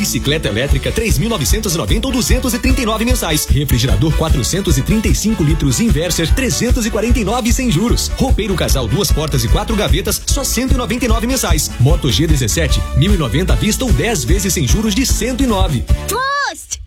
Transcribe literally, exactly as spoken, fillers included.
Bicicleta elétrica três mil novecentos e noventa ou duzentos e trinta e nove mensais. Refrigerador quatrocentos e trinta e cinco litros Inverser trezentos e quarenta e nove sem juros. Roupeiro casal duas portas e quatro gavetas só cento e noventa e nove mensais. Moto G dezessete mil e noventa à vista ou dez vezes sem juros de cento e nove. Post!